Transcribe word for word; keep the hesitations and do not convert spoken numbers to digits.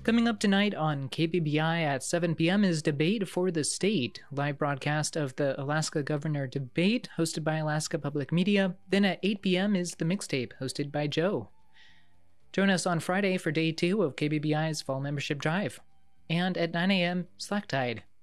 Coming up tonight on K B B I at seven p.m. is Debate for the State, live broadcast of the Alaska Governor Debate hosted by Alaska Public Media. Then at eight p.m. is The Mixtape hosted by Joe. Join us on Friday for day two of K B B I's Fall Membership Drive. And at nine a.m., Slack Tide.